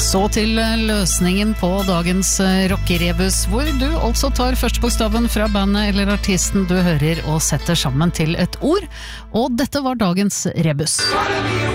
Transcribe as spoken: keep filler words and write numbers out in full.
Så til løsningen på dagens rockerebus, hvor du altså tar første bokstaven fra bandet eller artisten du hører og setter sammen til et ord. Og dette var dagens rebus.